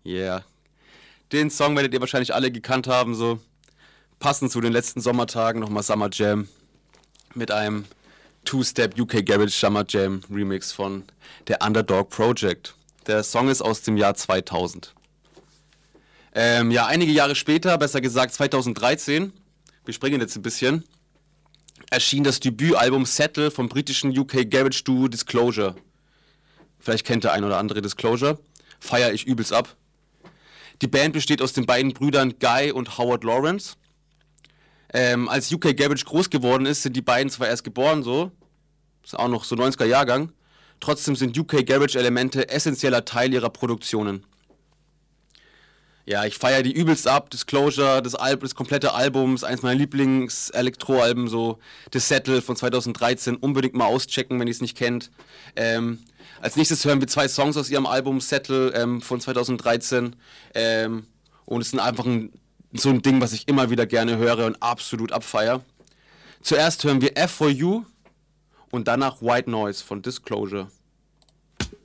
Yeah. Den Song werdet ihr wahrscheinlich alle gekannt haben, so passend zu den letzten Sommertagen nochmal Summer Jam mit einem Two-Step UK Garage Summer Jam Remix von der Underdog Project. Der Song ist aus dem Jahr 2000. Einige Jahre später, besser gesagt 2013, wir springen jetzt ein bisschen, erschien das Debütalbum Settle vom britischen UK Garage Duo Disclosure. Vielleicht kennt der ein oder andere Disclosure. Feiere ich übelst ab. Die Band besteht aus den beiden Brüdern Guy und Howard Lawrence. Als UK Garage groß geworden ist, sind die beiden zwar erst geboren, so, ist auch noch so 90er Jahrgang, trotzdem sind UK Garage Elemente essentieller Teil ihrer Produktionen. Ja, ich feiere die übelst ab. Disclosure, das komplette Album ist eines meiner Lieblings-Elektro-Alben, so The Settle von 2013, unbedingt mal auschecken, wenn ihr es nicht kennt. Als nächstes hören wir 2 Songs aus ihrem Album Settle von 2013 und es ist einfach so ein Ding, was ich immer wieder gerne höre und absolut abfeiere. Zuerst hören wir F for You und danach White Noise von Disclosure.